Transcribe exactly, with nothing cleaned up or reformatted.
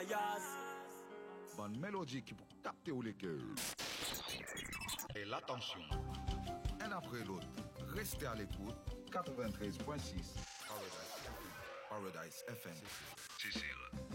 paillasse. Bonne mélodie qui pour capter ou les cœurs. Et l'attention. Un après l'autre, restez à l'écoute. quatre-vingt-treize point six Paradise F M. Paradise F M. Cécile.